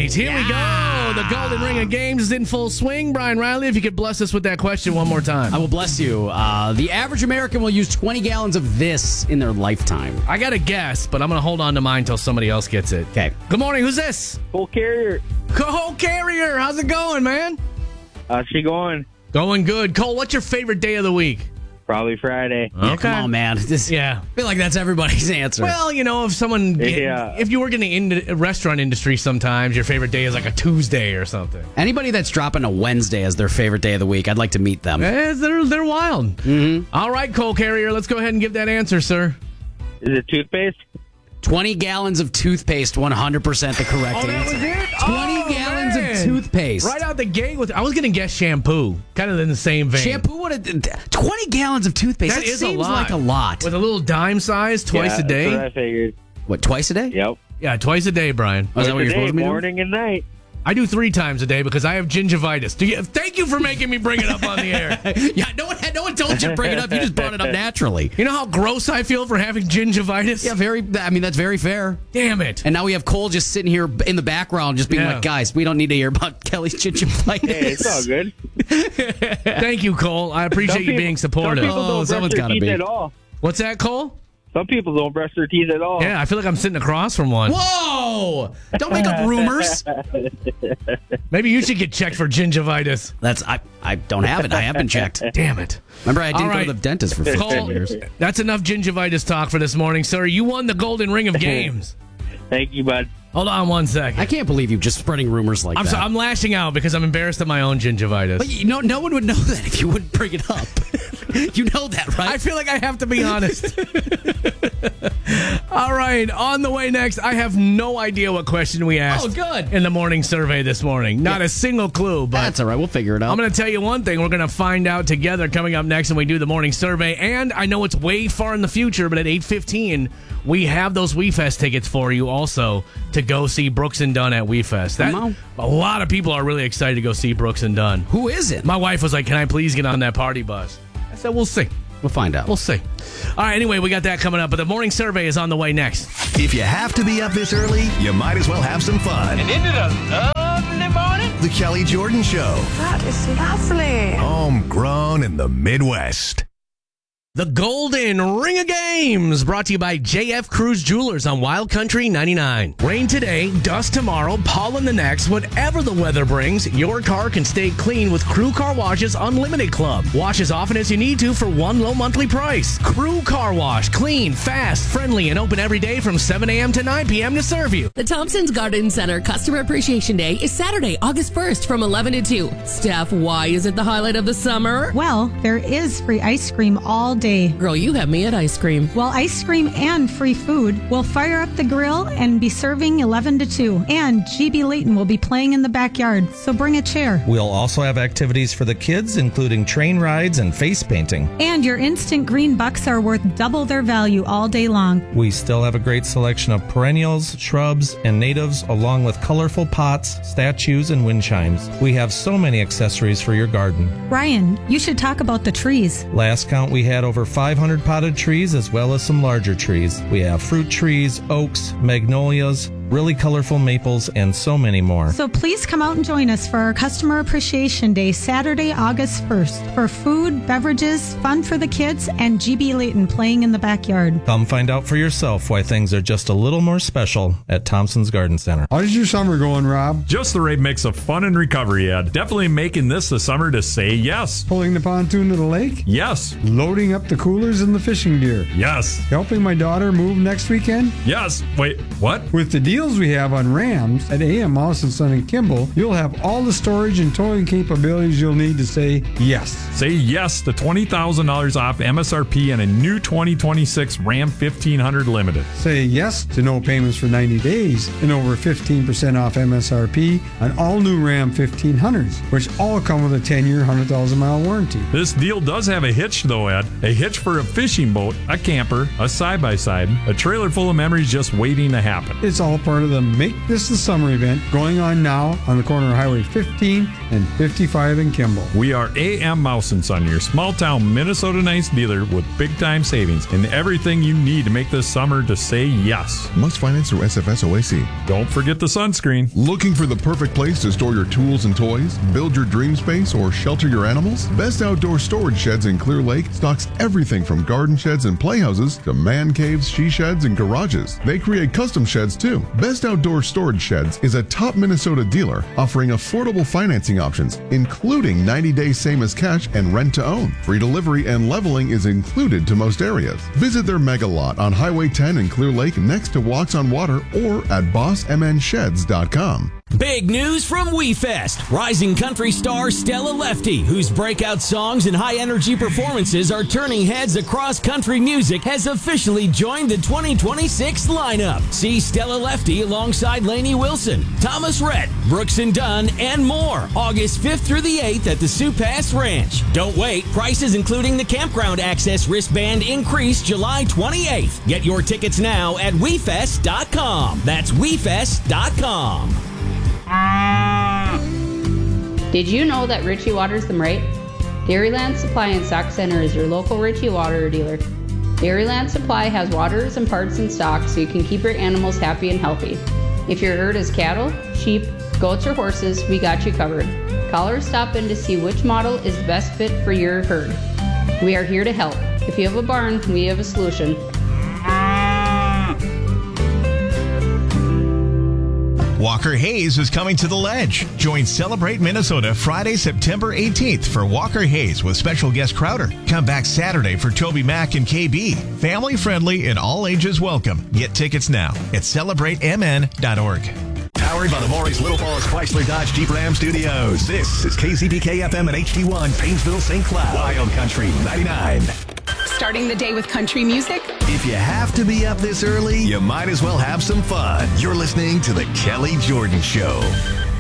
right, here we go. The Golden Ring of Games is in full swing. Brian Riley, if you could bless us with that question one more time. I will bless you. The average American will use 20 gallons of this in their lifetime. I got a guess, but I'm going to hold on to mine until somebody else gets it. Okay. Good morning. Who's this? Cole Carrier. Cole Carrier. How's it going, man? How's she going? Going good. Cole, what's your favorite day of the week? Probably Friday. Yeah, come on, man. Yeah. I feel like that's everybody's answer. Well, you know, if you work in the restaurant industry sometimes, your favorite day is like a Tuesday or something. Anybody that's dropping a Wednesday as their favorite day of the week, I'd like to meet them. They're wild. Mm-hmm. All right, Cole Carrier, let's go ahead and give that answer, sir. Is it toothpaste? 20 gallons of toothpaste, 100% the correct answer. That was it? 20 gallons of toothpaste. Right out the gate I was going to guess shampoo, kind of in the same vein. Shampoo, 20 gallons of toothpaste. That is seems like a lot. With a little dime size, twice a day. That's what I figured. What, twice a day? Yep. Yeah, twice a day, Brian. Oh, is that what you're supposed to be doing? Morning and night. I do 3 times a day because I have gingivitis. Thank you for making me bring it up on the air. Yeah, no one told you to bring it up. You just brought it up naturally. You know how gross I feel for having gingivitis? Yeah, that's very fair. Damn it. And now we have Cole just sitting here in the background just being like, guys, we don't need to hear about Kelly's gingivitis. Hey, it's all good. Thank you, Cole. I appreciate you being supportive. Some people don't brush their teeth at all. What's that, Cole? Some people don't brush their teeth at all. Yeah, I feel like I'm sitting across from one. Whoa! Don't make up rumors. Maybe you should get checked for gingivitis. I don't have it. I have been checked. Damn it. Remember, I didn't go to the dentist for 15 years. That's enough gingivitis talk for this morning, sir. You won the Golden Ring of Games. Thank you, bud. Hold on one second. I can't believe you just spreading rumors like that. I'm lashing out because I'm embarrassed at my own gingivitis. But no one would know that if you wouldn't bring it up. You know that, right? I feel like I have to be honest. All right, on the way next, I have no idea what question we asked. Oh, good. In the morning survey this morning. Not a single clue, but that's all right. We'll figure it out. I'm going to tell you one thing. We're going to find out together coming up next when we do the morning survey. And I know it's way far in the future, but at 8:15, we have those WeFest tickets for you also to go see Brooks and Dunn at WeFest. A lot of people are really excited to go see Brooks and Dunn. Who is it? My wife was like, can I please get on that party bus? I said, we'll see. We'll find out. We'll see. All right, anyway, we got that coming up, but the morning survey is on the way next. If you have to be up this early, you might as well have some fun. And isn't it a lovely morning? The Kelly Jordan Show. That is lovely. Homegrown in the Midwest. The Golden Ring of Games, brought to you by JF Cruz Jewelers on Wild Country 99. Rain today, dust tomorrow, pollen the next. Whatever the weather brings, your car can stay clean with Crew Car Wash's Unlimited Club. Wash as often as you need to for one low monthly price. Crew Car Wash, clean, fast, friendly, and open every day from 7 a.m. to 9 p.m. to serve you. The Thompson's Garden Center Customer Appreciation Day is Saturday, August 1st from 11 to 2. Steph, why is it the highlight of the summer? Well, there is free ice cream all day. Girl, you have me at ice cream. Well, ice cream and free food will fire up the grill and be serving 11 to 2. And GB Layton will be playing in the backyard, so bring a chair. We'll also have activities for the kids, including train rides and face painting. And your instant green bucks are worth double their value all day long. We still have a great selection of perennials, shrubs, and natives, along with colorful pots, statues, and wind chimes. We have so many accessories for your garden. Ryan, you should talk about the trees. Last count, we had over 500 potted trees as well as some larger trees. We have fruit trees, oaks, magnolias, really colorful maples, and so many more. So please come out and join us for our Customer Appreciation Day, Saturday, August 1st, for food, beverages, fun for the kids, and GB Layton playing in the backyard. Come find out for yourself why things are just a little more special at Thompson's Garden Center. How's your summer going, Rob? Just the right mix of fun and recovery, Ed. Definitely making this the summer to say yes. Pulling the pontoon to the lake? Yes. Loading up the coolers and the fishing gear? Yes. Helping my daughter move next weekend? Yes. Wait, what? With the deals we have on Rams at AM Mouse & Son and Kimball, you'll have all the storage and towing capabilities you'll need to say yes. Say yes to $20,000 off MSRP and a new 2026 Ram 1500 Limited. Say yes to no payments for 90 days and over 15% off MSRP on all new Ram 1500s, which all come with a 10-year, 100,000-mile warranty. This deal does have a hitch, though, Ed. A hitch for a fishing boat, a camper, a side-by-side, a trailer full of memories just waiting to happen. It's all part of the Make This the Summer event going on now on the corner of Highway 15 and 55 in Kimball. We are A.M. Mouse & Son, your small-town Minnesota Nice dealer with big-time savings and everything you need to make this summer to say yes. Must finance through SFS OAC. Don't forget the sunscreen. Looking for the perfect place to store your tools and toys, build your dream space, or shelter your animals? Best Outdoor Storage Sheds in Clear Lake stocks everything from garden sheds and playhouses to man caves, she sheds, and garages. They create custom sheds too. Best Outdoor Storage Sheds is a top Minnesota dealer offering affordable financing options, including 90-day same as cash and rent to own. Free delivery and leveling is included to most areas. Visit their mega lot on Highway 10 in Clear Lake next to Walks on Water or at bossmnsheds.com. Big news from WeFest. Rising country star Stella Lefty, whose breakout songs and high-energy performances are turning heads across country music, has officially joined the 2026 lineup. See Stella Lefty alongside Lainey Wilson, Thomas Rhett, Brooks and Dunn, and more, August 5th through the 8th at the Sioux Pass Ranch. Don't wait. Prices including the campground access wristband increase July 28th. Get your tickets now at WeFest.com. That's WeFest.com. Did you know that Ritchie waters them right? Dairyland Supply and Stock Center is your local Ritchie water dealer. Dairyland Supply has waters and parts in stock so you can keep your animals happy and healthy. If your herd is cattle, sheep, goats, or horses, we got you covered. Call or stop in to see which model is the best fit for your herd. We are here to help. If you have a barn, we have a solution. Walker Hayes is coming to the Ledge. Join Celebrate Minnesota Friday, September 18th for Walker Hayes with special guest Crowder. Come back Saturday for Toby Mac and KB. Family friendly and all ages welcome. Get tickets now at celebratemn.org. Powered by the Maurice Little Falls Chrysler Dodge Jeep Ram Studios. This is KZPK FM and HD1 Painesville, St. Cloud. Wild Country 99. Starting the day with country music? If you have to be up this early, you might as well have some fun. You're listening to The Kelly Jordan Show.